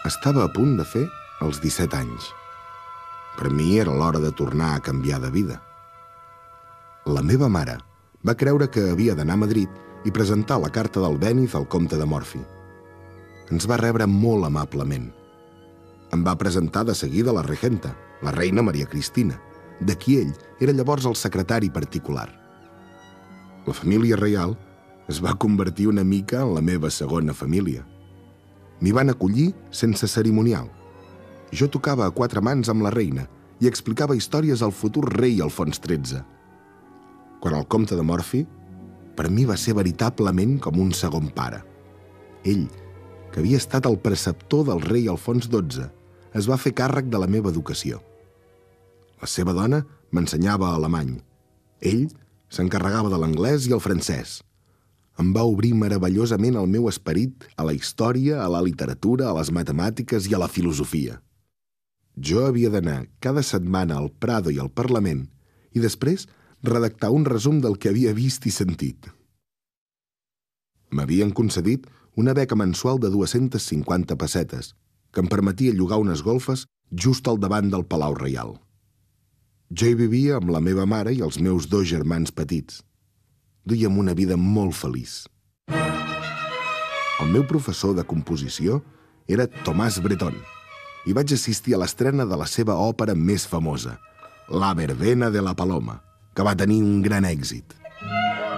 Estava a punt de fer els 17 anys. Per mi era l'hora de tornar a canviar de vida. La meva mare va creure que havia d'anar a Madrid i presentar la carta del Bèniz al comte de Morphy. Ens va rebre molt amablement. Em va presentar de seguida la regenta, la reina Maria Cristina, de qui ell era llavors el secretari particular. La família reial es va convertir una mica en la meva segona família. M'hi van acollir sense cerimonial. Jo tocava a quatre mans amb la reina i explicava històries al futur rei Alfons XIII. Quan el comte de Morphy, per mi va ser veritablement com un segon pare. Ell, que havia estat el preceptor del rei Alfons XII, es va fer càrrec de la meva educació. La seva dona m'ensenyava alemany. Ell s'encarregava de l'anglès i el francès. Em va obrir meravellosament el meu esperit a la història, a la literatura, a les matemàtiques i a la filosofia. Jo havia d'anar cada setmana al Prado i al Parlament i després redactar un resum del que havia vist i sentit. M'havien concedit una beca mensual de 250 pessetes que em permetia llogar unes golfes just al davant del Palau Reial. Jo hi vivia amb la meva mare i els meus dos germans petits. Duíem una vida molt feliç. El meu professor de composició era Tomàs Breton i vaig assistir a l'estrena de la seva òpera més famosa, La verbena de la Paloma, que va tenir un gran èxit.